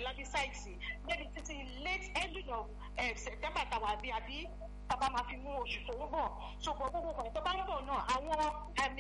lábí site maybe títí late ending of September tàwa àbí tàbá máa fi mú oṣù tó ń bọ̀ ṣùgbọ́n gbogbo kan tó bá ń bọ̀ náà àwọn àmì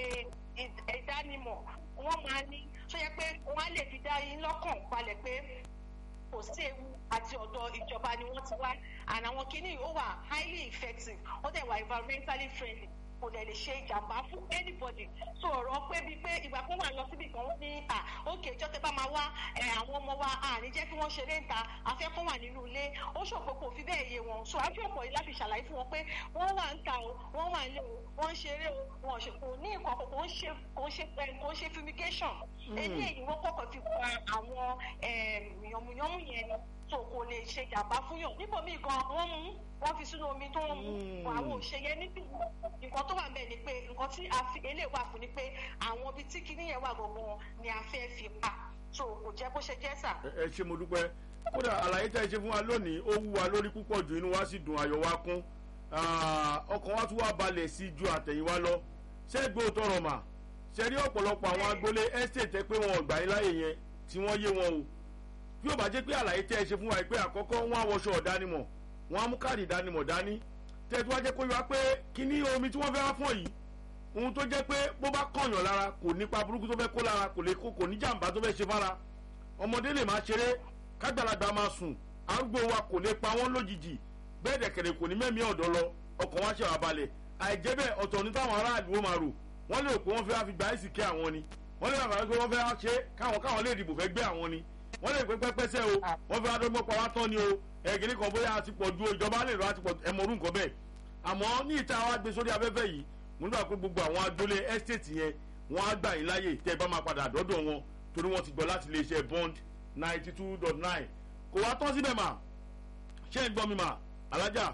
ìdánimọ̀ wọ́n máa ní tó yẹ pé wọ́n á lè fi dá yín lọ́kàn balẹ̀ pé kò sí ewu àti ọ̀dọ̀ ìjọba ni wọ́n ti wá and àwọn kìíní ó wà highly effective ó dẹ̀ wà environmentally friendly kò dẹ̀ lè ṣe ìjàmbá fún anybody so ọ̀rọ̀ pé bíi pé ìgbà kan wà lọ síbi kan wọ́n ní ókè ìjọ tẹ́ bá máa wá àwọn ọmọ wa ní jẹ́ kí wọ́n ṣeré ń ta afẹ́kọ́ wà nínú ilé ó ṣòpò kò fi bẹ́ẹ̀ yé wọn so àfi ọ̀pọ̀ yìí láti ṣàlàyé fún wọn pé wọ́n wà ń ta o wọ́n wà ń lé o wọ́n ń ṣeré o wọ́n ṣe kò ní nǹkan kò ń ṣe fumigation eléyìí wọ́n kọ́kọ́ fi pa àwọn yànmùyánmù yẹn ni so kò lè ṣe jàmbá fún yàn níbòmí gan wọ́n fi sínú omi tó ń mú àwọn òṣèyẹ níbi nǹkan tó wà ń bẹ̀ ni pé nǹkan tí eléyìí wà fún ni pé àwọn ibi tí kinní yẹn wà gbọ̀ngàn ni a fẹ́ fi pa so kò jẹ́ bó ṣe jẹ́ sà. ẹ ṣé mo dúpẹ́ kódà àlàyé tẹ́ ẹ ṣe fún wa lónìí ó wú wa lórí púpọ̀ jù inú wa sì dùn ayọ̀ wa kún ọkàn wa tún wá balẹ̀ sí ju àtẹ̀yìnwá lọ ṣé gbé tọrọ mà ṣe rí ọ̀pọ̀lọpọ̀ àwọn agboolé estate tẹ́ pé wọn ò gbà yín láyè yẹn tí wọ́n yé wọn o bí ó bá jẹ́ pé àlàyé tẹ́ ẹ ṣe fún wa pé àkọ́kọ́ wọn á wọṣọ ọ̀dánimọ̀ wọn á mú káàdì ìdánimọ̀ dání tẹ́ ẹ tí wọ́n jẹ́ kó yọ wá pé kíní omi tí wọ́n fẹ́ wá fún yìí ohun tó jẹ́ pé bó bá kọ̀yàn lára kò nípa burúkú tó fẹ́ kó lára kò ní jàǹbá tó fẹ́ ṣe fára ọmọdé lè máa ṣeré kágbàlagbà máa sùn arúgbó wa kò lè pa wọ́n lójijì bẹ́ẹ̀ dẹ̀kẹ̀rẹ̀ kò ní mẹ́mí ọ̀dọ́ lọ ọkàn wa ṣe wà balẹ̀ àìjẹ́ bẹ́ẹ̀ ọ̀tọ̀ ní táwọn aráàlú ó máa rò wọ́n lè rò pé wọ́n fẹ́ wá fi gba ẹ̀sì kẹ́ àwọn ni wọ́n lè rà pé wọ́n fẹ́ wá ṣe káwọn lè dìbò fẹ́ gbé àwọn ni wọ́n lè pẹ́ pẹ́sẹ́ o wọ́n fẹ́ wá dọ́gbọ́n pa wá tán ni o ẹ̀gìnì kan bóyá àti pọ̀ ju ìjọba lè lọ àti pọ̀ ẹ̀mọ̀rún nǹkan bẹ́ẹ̀ àmọ́ ní ìta wa gbé sórí afẹ́fẹ́ yìí mo nígbà pé gbogbo àwọn agboolé estate yẹn wọ́n á gbà yín láyè tẹ́ ẹ bá máa padà dọ́dọ̀ wọn torí wọ́n ti gbọ́ láti lè ṣe bond 92.9 kò wá tán síbẹ̀ mà ṣé ń gbọ́ mi mà alájà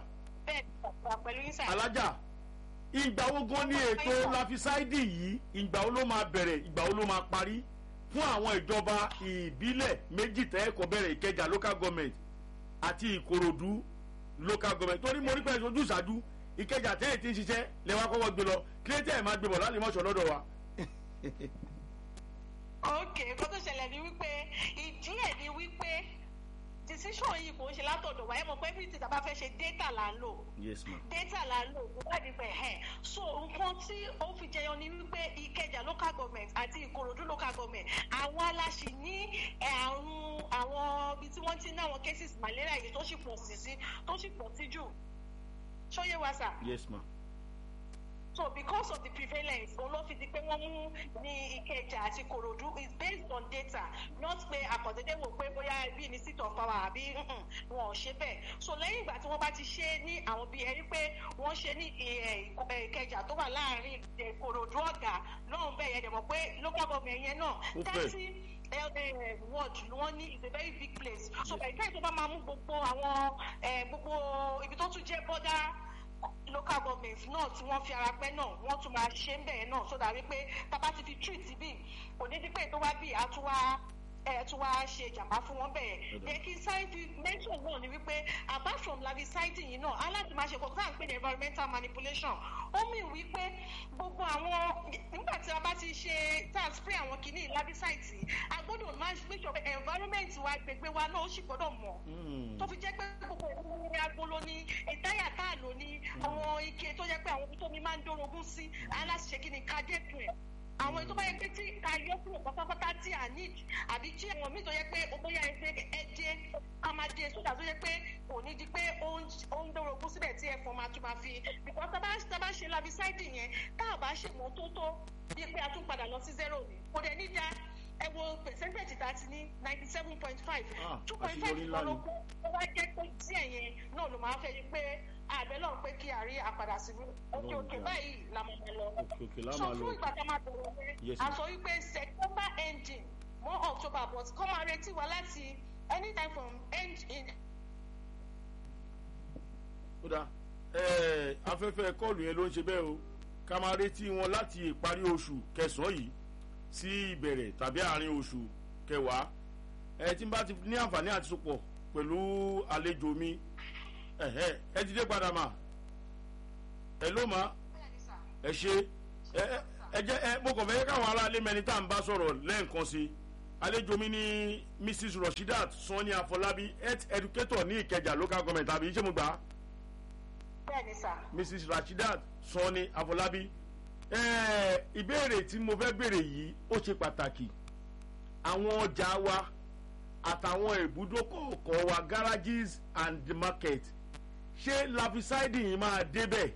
alájà ìgbà wo gan ni ètò láfisáìdì yìí ìgbà wo ló máa bẹ̀rẹ̀ ìgbà wo ló máa parí fún àwọn ìjọba ìbílẹ̀ méjì tẹ́ẹ̀kọ́ bẹ̀rẹ̀ Ìkẹjà local government àti Ìkòròdú local government torí mo rí pé ojú ìṣáájú Ìkẹjà tẹ́ẹ̀ tí ń ṣiṣẹ́ lẹ́wọ́ akọ́kọ́ gbé lọ kílé tẹ́ẹ̀ máa gbé bọ̀ láti mọ̀ṣọ́ lọ́dọ̀ wa. ok nǹkan tó ṣẹlẹ̀ ni wípé ìdí ẹ̀ ni wípé decision yìí kò ń ṣe látọ̀dọ̀ wa ẹ mọ̀ pé everything tá a bá fẹ́ ṣe data là ń lò. yes ma. data là ń lò kó wá di pé so nǹkan tí ó fi jẹyọ ni wípé Ìkẹjà local government àti Ìkòròdú local government àwọn aláṣì ní àrùn àwọn ibi tí wọ́n ti ní àwọn cases malaria yìí tó sì pọ̀ sí jù ṣóyè wa sà. yes ma. so because of the prevalence olófi di pé wọ́n mú ní Ìkẹjà àti Ìkòròdú is based on data not pé àkọ̀dédé wò pé bóyá bí ní seat of power àbí wọn ò ṣe bẹ́ẹ̀ so lẹ́yìn ìgbà tí wọ́n bá ti ṣe ní àwọn bíi ẹni pé wọ́n ṣe ní Ìkẹjà tó wà láàrin Ìkòròdú ọ̀gá lọ́hùn bẹ́ẹ̀ yẹn dẹ̀ mọ̀ pé local government yẹn náà ward wọ́n ní is a very big place so by the time tó bá máa mú gbogbo àwọn gbogbo ibi tó tún jẹ́ border local government náà tí wọ́n fi ara pẹ́ náà wọ́n tún máa ṣe ń bẹ̀rẹ̀ náà sódà wípé tábà ti fi treat bí kò ní dípẹ́ tó wá bí tún wá ṣe ìjàmbá fún wọn bẹ́ẹ̀ yẹ kí sáré fi mention náà ni wípé apart from laryngitis yìí náà aláàtì máa ṣe kọ́kọ́ tá à ń pè ní environmental manipulation ó mì wípé gbogbo àwọn nígbà tí a bá ti ṣe tá a spray àwọn kìíní laryngitis a gbọ́dọ̀ máa make sure pé environment wa gbègbè wa náà ó sì gbọ́dọ̀ mọ̀ tó fi jẹ́ pé gbogbo ìlú ní agolo ní ìtáyà tá a lò ní àwọn ike tó jẹ́ pé àwọn ibi tó mi máa ń dórogún sí aláṣẹ kí ni ká dẹ́kun ẹ̀ àwọn ètò bá yẹ pé tí ká yọ kúrò pátápátá tí a ní àbí tí àwọn míì tó yẹ pé ó bóyá ẹdẹ a máa dé sódà tó yẹ pé kò ní di pé ó ń dórogún síbẹ̀ tí ẹ̀fọn máa tún máa fi because tá a bá ṣe laryngitis yẹn tá a bá ṣe mọ́tótó bí pé a tún padà lọ sí zero ni kò dẹ̀ ní dá ẹ wo percentage tá a ti ní 97.5 2.5 lọ́lọ́kọ́ ó wá jẹ́ pé díẹ̀ yẹn náà ló máa fẹ́ yí pé àbẹ̀ lọ́run pé kí a rí àpàdà sí òkè báyìí la máa lọ. so fún ìgbà tá a máa bẹ̀rẹ̀ a sọ wípé September ending mọ́ October but kọ́ máa retí wa láti anytime from end in. ó dáa afẹ́fẹ́ kọ́ọ̀lù yẹn ló ń ṣe bẹ́ẹ̀ o ká máa retí wọn láti ìparí oṣù kẹsàn-án yìí sí ìbẹ̀rẹ̀ tàbí àárín oṣù kẹwàá tí n bá ti ní àǹfààní àti sopọ̀ pẹ̀lú àlejò mi ẹ ti dé padà mà ẹ ló mà ẹ ṣe ẹ jẹ́ mo kàn fẹ́ káwọn aráalé mẹni tá à ń bá sọ̀rọ̀ lẹ́ẹ̀kan sí àlejò mi ni Mrs. Rasheedat Sanni Afọlábí health educator ní Ìkẹjà local government àbí ṣé mo gbà á. bẹ́ẹ̀ni sà. Mrs. Rasheedat Sanni Afọlábí ìbéèrè tí mo fẹ́ béèrè yìí ó ṣe pàtàkì àwọn ọjà wa àtàwọn ibùdókọ̀ wa garages and the market ṣé larvicide yìí máa débẹ̀.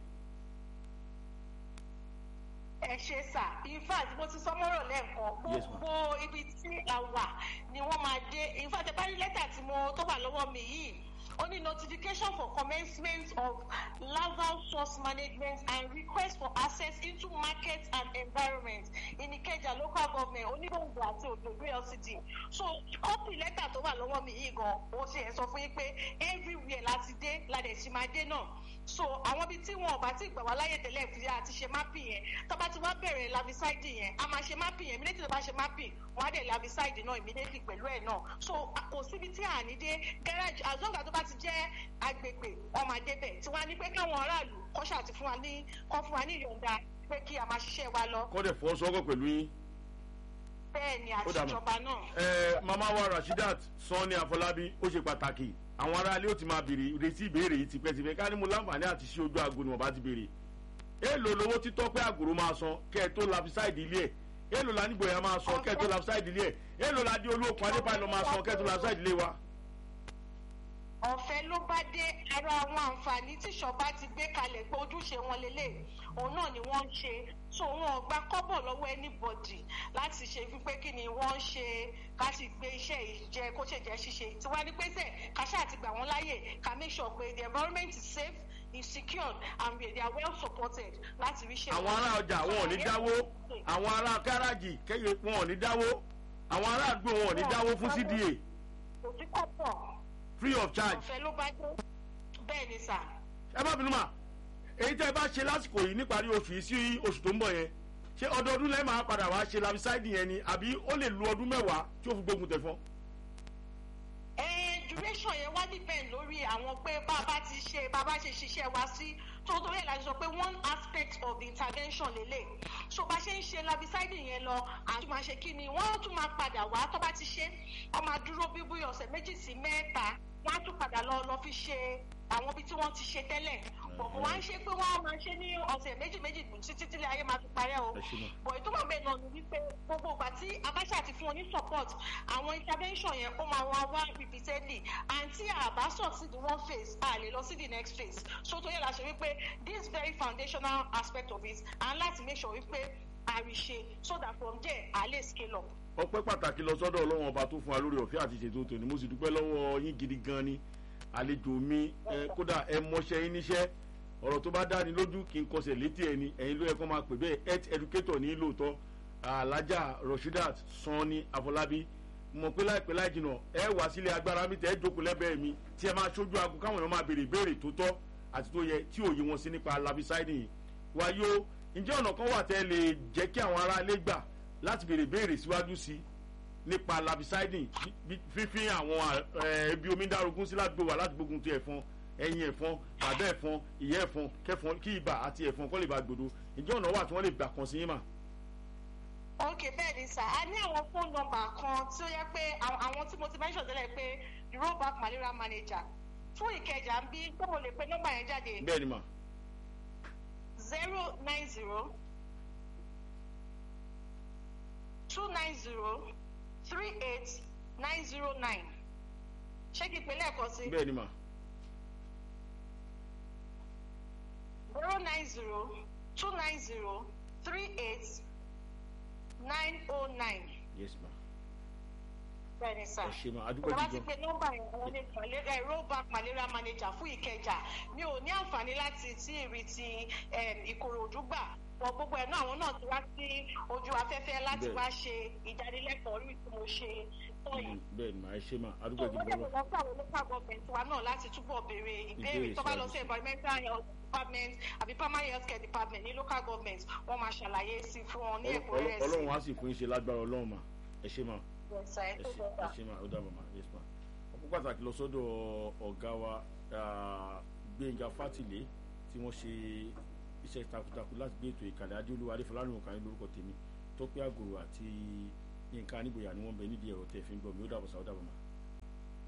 ẹ ṣe sà in fact mo ti sọ mọ́rọ̀ lẹ́ẹ̀kan gbogbo ibi tí a wà ni wọ́n máa dé in fact ẹ bá rí lẹ́tà tí mo tó wà lọ́wọ́ mi yìí ó ní notification for commencement of larval source management and request for access into market and environment in Ikeja local government onígbòǹgbò àti òdòdó LCD so copy lẹ́tà tó wà lọ́wọ́ mi yìí gan ó ṣe ẹ̀ sọ fún yín pé everywhere láti dé ládẹ̀ sí máa dé náà so àwọn ibi tí wọn ò bá ti gbà wá láyè tẹ́lẹ̀ fi àti ṣe mápì yẹn tó bá ti wá bẹ̀rẹ̀ larvicide yẹn a máa ṣe mápì yẹn immediately tó bá ṣe mápì wọn á dẹ̀ larvicide náà immediately pẹ̀lú ẹ̀ náà so kò síbi tí à ní dé garage as long as tó bá ti jẹ́ agbègbè wọn máa débẹ̀ tí wọ́n á ní pé káwọn aráàlú kọ́ṣà àti fún wa ní ìyọ̀ǹda pé kí a máa ṣiṣẹ́ wa lọ. kọ́ dẹ̀ fọ́ sọ́kọ̀ pẹ̀lú yín. bẹ́ẹ̀ ni àti ìjọba náà. mama wa Rasheedat Sanni Afọlábí ó ṣe pàtàkì àwọn aráalé ó ti máa béèrè retí ìbéèrè yìí tipẹ́tipẹ́ ká ní mo láǹfààní àti ṣí ojú aago ni wọ́n bá ti béèrè èèlò lówó títọ́ pé àgùrò máa san kẹ́ ẹ tó larvicide ilé ẹ̀ èèlò la nígbòyà máa san kẹ́ ẹ tó larvicide ilé ẹ̀ èèlò la dé olóòkun adépáyọ̀ máa san kẹ́ ẹ tó larvicide ilé wa. ọ̀fẹ́ ló bá dé ara àwọn àǹfààní tíṣọba ti gbé kalẹ̀ pé ojúṣe wọn lélẹ̀ òun náà ni wọ́n ń ṣe so wọn ò gba kọ́bọ̀ lọ́wọ́ anybody láti ṣe wípé kí ni wọ́n ń ṣe ká sì gbé iṣẹ́ ìjẹ kó ṣe jẹ́ ṣíṣe tí wọ́n á ní pèsè ká ṣáà ti gbà wọ́n láyè ká make sure pé the environment is safe is secured and they are well supported láti rí ṣe. àwọn ará ọjà wọn ò ní dáwó àwọn ará gáràjì kẹyẹ wọn ò ní dáwó àwọn ará àdúgbò wọn ò ní dáwó fún CDA. kò sí kọ́pọ̀. free of charge. ọ̀fẹ́ ló bá dé bẹ́ẹ̀ ni sà. ẹ má bínú mà èyí tẹ́ ẹ bá ṣe lásìkò yìí níparí oṣù yìí sí oṣù tó ń bọ̀ yẹn ṣé ọdọọdún lẹ́ẹ̀ máa padà wá ṣe larvicide yẹn ni àbí ó lè lu ọdún mẹ́wàá tí ó fi gbógun tẹ̀fọn. duration yẹn wá depend lórí àwọn pé bàbá ṣe ṣiṣẹ́ wa sí tó torí ẹ̀ láti sọ pé one aspect of the intervention lélẹ̀ so bá ṣe ń ṣe larvicide yẹn lọ àti máa ṣe kí ni wọ́n tún máa padà wá tó bá ti ṣe wọ́n máa dúró bíbí ọ̀sẹ̀ 2 sí 3 wọ́n á tún padà lọ fi ṣe àwọn ibi tí wọ́n ti ṣe tẹ́lẹ̀ bọ̀ kò wá ń ṣe pé wọ́n á máa ṣe ní ọ̀sẹ̀ 2 títí tí ayé máa fi parẹ́ o bọ̀ ètò máa bẹ́ẹ̀ náà ni wípé gbogbo ìgbà tí abáṣà ti fún wọn ní support àwọn intervention yẹn ó máa wá repeatedly and tí àbá succeed one phase a lè lọ sí the next phase so tó yẹ la ṣe wípé this very foundational aspect of it and láti make sure wípé àríṣe so that from there a lè scale up. ọpẹ́ pàtàkì lọ sọ́dọ̀ Ọlọ́run ọba tó fún wa lórí ọ̀fẹ́ àti ṣètò tòní mo sì dúpẹ́ lọ́wọ́ yín gidi gan ni àlejò mi kódà ẹ mọṣẹ́ yín níṣẹ́ ọ̀rọ̀ tó bá dáni lójú kí n kọsẹ̀ létí ẹni ẹ̀yin ló yẹ kó máa pè bẹ́ẹ̀ health educator ní lóòótọ́ alájà Rasheedat Sanni Afọlábí mọ̀ pé láìpẹ́ láì jìnà ẹ wá sílé agbára mi tẹ́ ẹ jókòó lẹ́bẹ̀ẹ́ mi tí ẹ máa ṣojú aago káwọn èèyàn máa béèrè ìbéèrè tó tọ́ àti tó yẹ tí òye wọn sí nípa larvicide yìí wáyé o ǹjẹ́ ọ̀nà kan wà tẹ́ lè jẹ́ kí àwọn aráalé gbà láti béèrè ìbéèrè síwájú sí nípa larvicide fífi àwọn ẹbí omi dárogún sí ládùúgbò wa láti gbógun ti ẹ̀fọn ẹyin ẹ̀fọn bàbá ẹ̀fọn ìyá ẹ̀fọn kẹfọn kí ibà àti ẹ̀fọn kọ́ lè bá gbòdo ǹjẹ́ ọ̀nà wà tí wọ́n lè gbà kàn sí yín mà. ok bẹ́ẹ̀ ni sà a ní àwọn phone number kan tí ó yẹ pé àwọn tí mo ti mention tẹ́lẹ̀ pé the rollback malaria manager fún Ìkẹjà ń bí tó mo lè pe nọ́mbà yẹn jáde. bẹ́ẹ̀ ni mà. 090 290 38909 ṣé kí n pè lẹ́ẹ̀kan sí. bẹ́ẹ̀ ni mà. 090 290 38909. yes ma. bẹ́ẹ̀ni sá. ẹ ṣe ma adúgbò jíjọ. ìjọba ti pe nọ́mbà yẹn wọ́n ní malaria rollback malaria manager fún Ìkẹjà mi ò ní àǹfààní láti tí èrè ti Ìkòròdú gbà wọ gbogbo ẹ̀ náà àwọn náà ti wá sí ojú afẹ́fẹ́ láti wá ṣe ìdánilẹ́kọ̀ọ́ rí tí mo ṣe tọ́ yìí. bẹ́ẹ̀ ni mà ẹ ṣe ma adúgbò jíjọ. ìwọ́n lọ sí àwọn local government wa náà láti túbọ̀ béèrè ìbéèrè tó bá lọ sí environmental health department àbí primary health care department ní local government wọ́n máa ṣàlàyé sí fún wọn ní ẹ̀kúnrẹ́rẹ́ sí. Ọlọ́run á sì fún yín ṣe lágbára Ọlọ́run mà ẹ ṣe ma. ẹ ṣe ma ó dàbọ̀ ma yes ma. ọkọ̀ pàtàkì lọ sọ́dọ̀ ọ̀gá wa Gbénga Fátìlé tí wọ́n ṣe iṣẹ́ takuntakun láti gbé ètò ìkàlẹ̀ Adéolúwa Adéfọlárìn Òkàní lórúkọ tèmi Tọ́pẹ́ Àgòrò àti Yínká Anígboyà ni wọ́n bẹ nídìí ẹ̀rọ tẹ̀ fi ń gbọ́ mi ó dàbọ̀ sáwọ́ dàbọ̀ mà.